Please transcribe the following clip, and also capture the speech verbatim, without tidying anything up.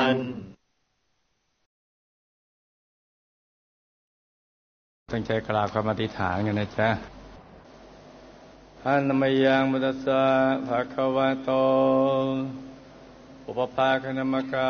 นตั้งใจกราบคำอธิษฐานกันนะจ๊ะอะนะมะยังมุตัสสะภะคะวะโตอุปภาคณมกะ